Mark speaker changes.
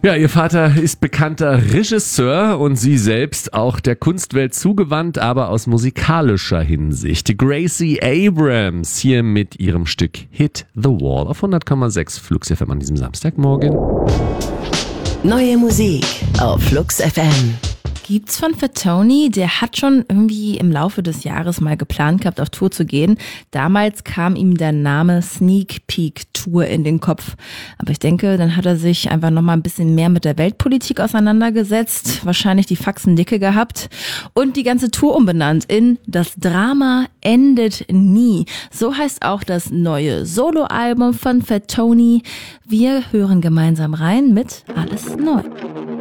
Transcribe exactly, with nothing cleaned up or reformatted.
Speaker 1: Ja, ihr Vater ist bekannter Regisseur und sie selbst auch der Kunstwelt zugewandt, aber aus musikalischer Hinsicht. Gracie Abrams hier mit ihrem Stück Hit the Wall auf hundert Komma sechs Flux F M an diesem Samstagmorgen.
Speaker 2: Neue Musik auf Flux F M.
Speaker 3: Gibt's von Fat Tony, der hat schon irgendwie im Laufe des Jahres mal geplant gehabt, auf Tour zu gehen. Damals kam ihm der Name Sneak Peek Tour in den Kopf. Aber ich denke, dann hat er sich einfach nochmal ein bisschen mehr mit der Weltpolitik auseinandergesetzt, wahrscheinlich die Faxen dicke gehabt und die ganze Tour umbenannt in Das Drama endet nie. So heißt auch das neue Soloalbum von Fat Tony. Wir hören gemeinsam rein mit Alles neu.